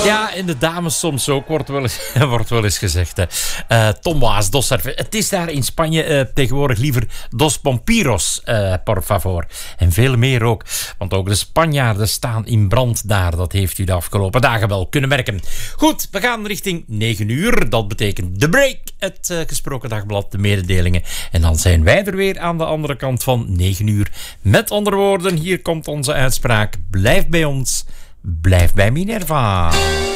Ja, en de dames soms ook, wordt wel eens gezegd. Hè. Tom Waas, Dos Cervezas. Het is daar in Spanje tegenwoordig liever Dos Pompiros, por favor. En veel meer ook. Want ook de Spanjaarden staan in brand daar. Dat heeft u de afgelopen dagen wel kunnen merken. Goed, we gaan richting 9 uur. Dat betekent de break. Het Gesproken Dagblad, de mededelingen. En dan zijn wij er weer aan de andere kant van 9 uur. Met andere woorden, hier komt onze uitspraak. Blijf bij ons. Blijf bij Minerva.